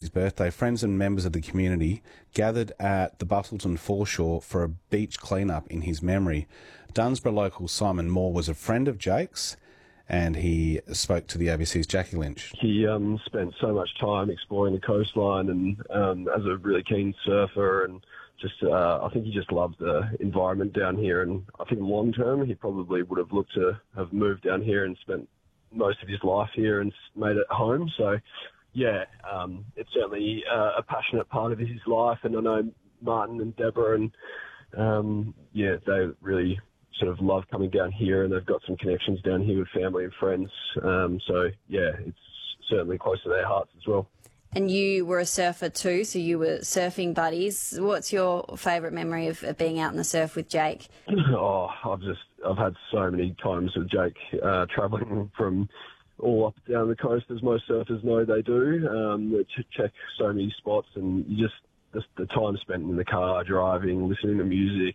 his birthday, friends and members of the community gathered at the Bustleton foreshore for a beach clean-up in his memory. Dunsborough local Simon Moore was a friend of Jake's, and he spoke to the ABC's Jackie Lynch. He spent so much time exploring the coastline and as a really keen surfer, and just I think he just loved the environment down here. And I think long term he probably would have looked to have moved down here and spent most of his life here and made it home. So, yeah, it's certainly a passionate part of his life. And I know Martin and Deborah and, they really sort of love coming down here, and they've got some connections down here with family and friends. It's certainly close to their hearts as well. And you were a surfer too, so you were surfing buddies. What's your favourite memory of being out in the surf with Jake? I've had so many times with Jake, travelling from all up and down the coast, as most surfers know they do, to check so many spots, and the time spent in the car, driving, listening to music,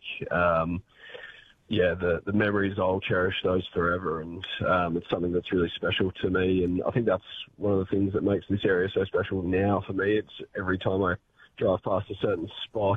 the memories, I'll cherish those forever, and it's something that's really special to me. And I think that's one of the things that makes this area so special now for me. It's every time I drive past a certain spot,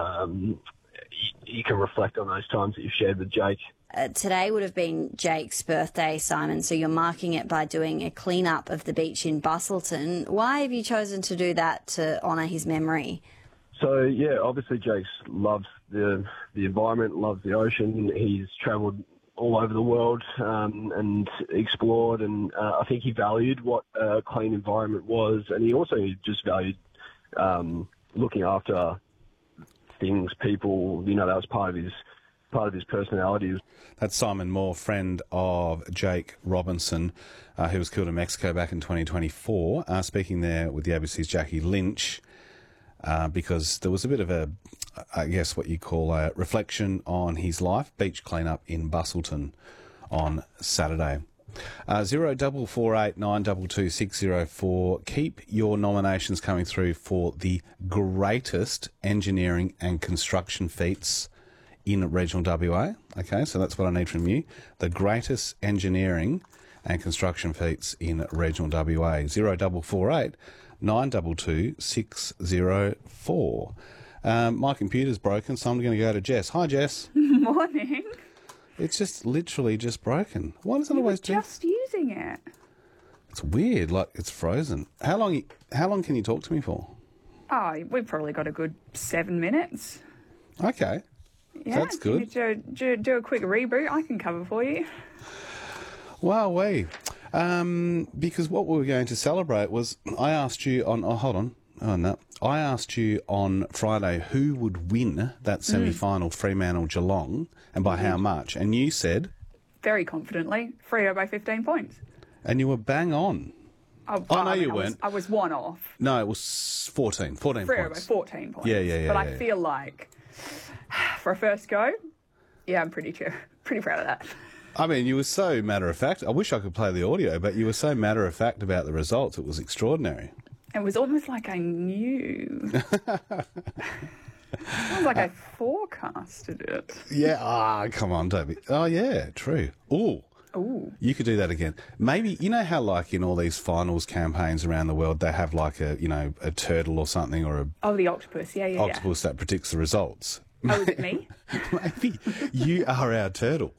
you can reflect on those times that you've shared with Jake. Today would have been Jake's birthday, Simon, so you're marking it by doing a clean-up of the beach in Bustleton. Why have you chosen to do that to honour his memory? So, obviously Jake loves the environment, loves the ocean. He's travelled all over the world and explored, and I think he valued what a clean environment was, and he also just valued looking after things, people. That was part of his personality. That's Simon Moore, friend of Jake Robinson, who was killed in Mexico back in 2024, speaking there with the ABC's Jackie Lynch. Because there was a bit of what you call a reflection on his life. Beach clean-up in Bustleton on Saturday. 0448 922 604. Keep your nominations coming through for the greatest engineering and construction feats in regional WA. Okay, so that's what I need from you. The greatest engineering and construction feats in regional WA. 0448 922 604. My computer's broken, so I'm going to go to Jess. Hi, Jess. Morning. It's just literally just broken. Why does it always do? Just using it. It's weird, like it's frozen. How long can you talk to me for? Oh, we've probably got a good 7 minutes. Okay. Yeah, that's good. Do a quick reboot. I can cover for you. Wow, because what we were going to celebrate was I asked you on. Oh, hold on. Oh no, I asked you on Friday who would win that semi-final, Fremantle Geelong, and by how much, and you said very confidently Freo by 15 points. And you were bang on. Oh, no, you weren't. I was one off. No, it was 14 Freo points. by 14 points. Yeah. But I feel like for a first go, I'm pretty proud of that. I mean, you were so matter-of-fact. I wish I could play the audio, but you were so matter-of-fact about the results. It was extraordinary. It was almost like I knew. It was like I forecasted it. Yeah. Come on, Toby. Oh, yeah, true. Ooh. You could do that again. Maybe, you know how like in all these finals campaigns around the world, they have like a turtle or something or the octopus. Yeah. Octopus that predicts the results. Oh, is it me? Maybe you are our turtle.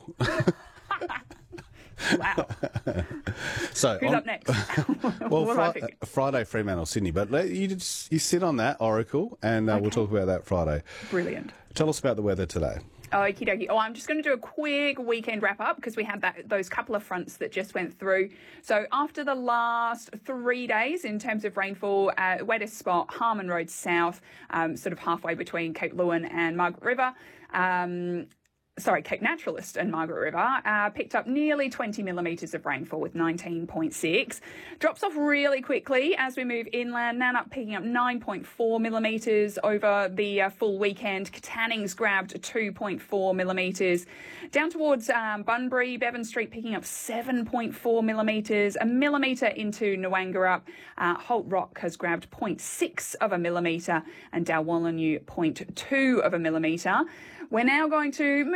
Wow. So who's up next? Well, Friday, Fremantle, Sydney. But you sit on that, Oracle, and we'll talk about that Friday. Brilliant. Tell us about the weather today. Okie dokie. I'm just going to do a quick weekend wrap up because we had those couple of fronts that just went through. So after the last 3 days in terms of rainfall, wettest spot, Harmon Road South, sort of halfway between Cape Leeuwin and Margaret River. Cape Naturalist and Margaret River, picked up nearly 20 millimetres of rainfall with 19.6. Drops off really quickly as we move inland. Nannup picking up 9.4 millimetres over the full weekend. Catanning's grabbed 2.4 millimetres. Down towards Bunbury, Bevan Street picking up 7.4 millimetres. A millimetre into Nwangarup. Holt Rock has grabbed 0.6 of a millimetre and Dalwallinu 0.2 of a millimetre. We're now going to move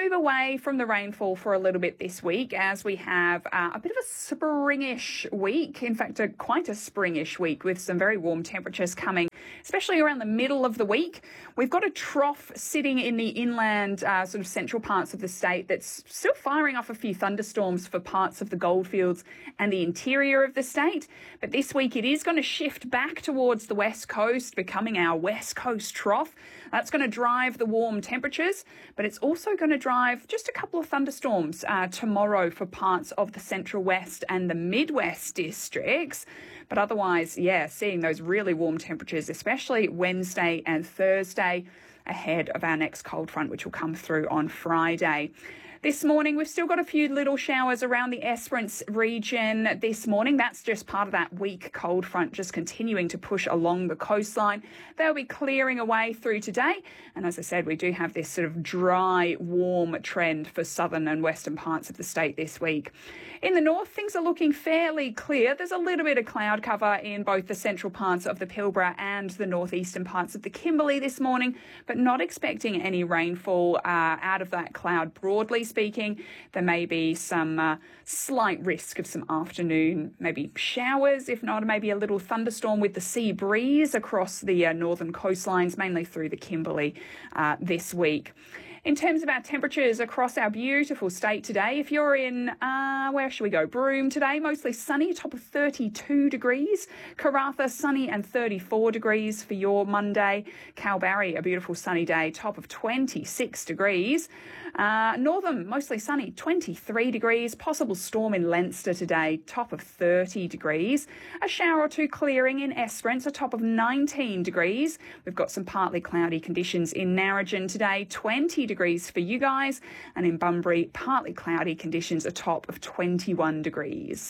move away from the rainfall for a little bit this week as we have a bit of a springish week. In fact, quite a springish week with some very warm temperatures coming, especially around the middle of the week. We've got a trough sitting in the inland sort of central parts of the state that's still firing off a few thunderstorms for parts of the goldfields and the interior of the state. But this week it is going to shift back towards the west coast, becoming our west coast trough. That's going to drive the warm temperatures, but it's also going to drive just a couple of thunderstorms tomorrow for parts of the central west and the midwest districts. But otherwise, yeah, seeing those really warm temperatures, especially Wednesday and Thursday, ahead of our next cold front, which will come through on Friday. This morning, we've still got a few little showers around the Esperance region this morning. That's just part of that weak cold front just continuing to push along the coastline. They'll be clearing away through today. And as I said, we do have this sort of dry, warm trend for southern and western parts of the state this week. In the north, things are looking fairly clear. There's a little bit of cloud cover in both the central parts of the Pilbara and the northeastern parts of the Kimberley this morning, but not expecting any rainfall out of that cloud broadly speaking. There may be some slight risk of some afternoon, maybe showers, if not maybe a little thunderstorm with the sea breeze across the northern coastlines, mainly through the Kimberley this week. In terms of our temperatures across our beautiful state today, if you're in, where should we go? Broome today, mostly sunny, top of 32 degrees. Karratha, sunny and 34 degrees for your Monday. Kalbarri, a beautiful sunny day, top of 26 degrees. Northam, mostly sunny, 23 degrees. Possible storm in Leinster today, top of 30 degrees. A shower or two clearing in Esperance, a top of 19 degrees. We've got some partly cloudy conditions in Narrogin today, 20 degrees for you guys. And in Bunbury, partly cloudy conditions, a top of 21 degrees.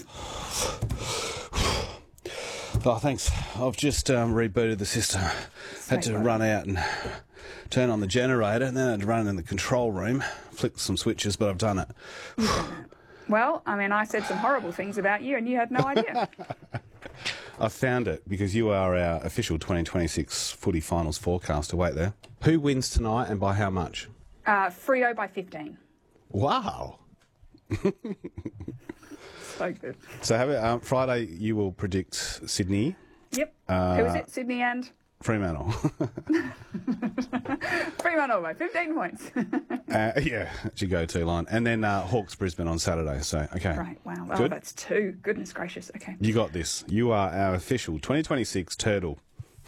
Oh, thanks. I've just rebooted the system. Had to run out and turn on the generator, and then I had to run in the control room, flick some switches, but I've done it. Well, I mean, I said some horrible things about you, and you had no idea. I found it because you are our official 2026 footy finals forecaster. Wait there. Who wins tonight and by how much? Freo by 15. Wow. So good. So Friday you will predict Sydney. Yep. Who is it? Sydney and? Fremantle. Fremantle by 15 points. Yeah, that's your go-to line. And then Hawks Brisbane on Saturday. So, okay. Right, wow. Oh, good? That's two. Goodness gracious. Okay. You got this. You are our official 2026 Turtle.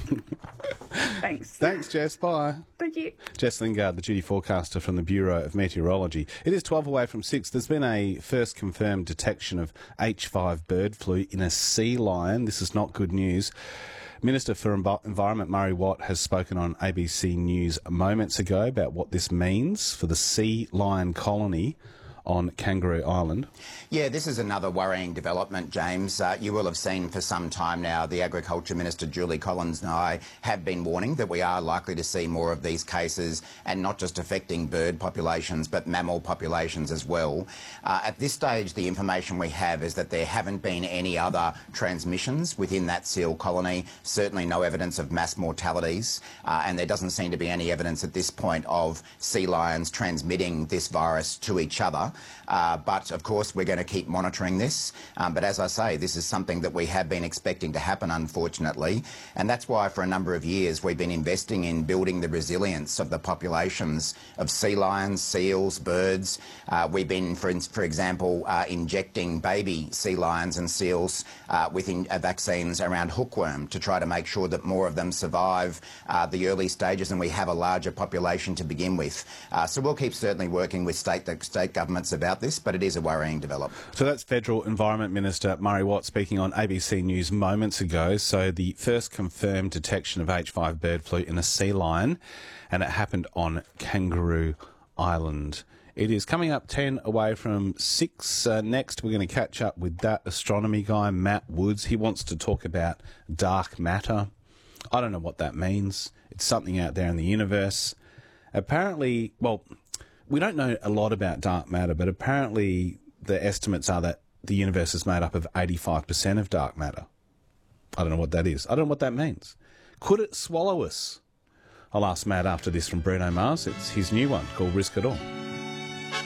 Thanks. Thanks, Jess. Bye. Thank you. Jess Lingard, the duty forecaster from the Bureau of Meteorology. It is 12 away from 6. There's been a first confirmed detection of H5 bird flu in a sea lion. This is not good news. Minister for Environment Murray Watt has spoken on ABC News moments ago about what this means for the sea lion colony on Kangaroo Island. Yeah, this is another worrying development, James. You will have seen for some time now the Agriculture Minister Julie Collins and I have been warning that we are likely to see more of these cases, and not just affecting bird populations but mammal populations as well. At this stage, the information we have is that there haven't been any other transmissions within that seal colony, certainly no evidence of mass mortalities, and there doesn't seem to be any evidence at this point of sea lions transmitting this virus to each other. But of course we're going to keep monitoring this, but as I say, this is something that we have been expecting to happen, unfortunately, and that's why for a number of years we've been investing in building the resilience of the populations of sea lions, seals, birds. We've been, for example, injecting baby sea lions and seals with vaccines around hookworm to try to make sure that more of them survive the early stages and we have a larger population to begin with. So we'll keep certainly working with state governments about this, but it is a worrying development. So that's Federal Environment Minister Murray Watt speaking on ABC News moments ago. So the first confirmed detection of H5 bird flu in a sea lion, and it happened on Kangaroo Island. It is coming up 10 away from 6. Next, we're going to catch up with that astronomy guy, Matt Woods. He wants to talk about dark matter. I don't know what that means. It's something out there in the universe. Apparently, well, we don't know a lot about dark matter, but apparently the estimates are that the universe is made up of 85% of dark matter. I don't know what that is. I don't know what that means. Could it swallow us? I'll ask Matt after this from Bruno Mars. It's his new one called Risk It All.